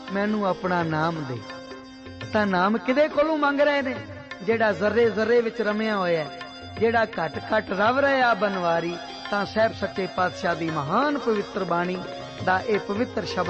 मैनू अपना नाम दे। तां नाम किदे कोलों मंग रहे ने? जेड़ा जर्रे जर्रे विच रमिया होया, जेड़ा घट घट रव रहा बनवारी। तां साहिब सच्चे पातशाह दी महान पवित्र बाणी दा ए पवित्र शब्द